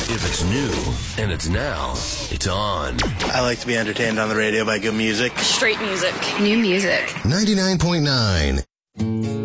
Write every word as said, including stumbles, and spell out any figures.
If it's new and it's now, it's on. I like to be entertained on the radio by good music. Straight music. New music. ninety-nine point nine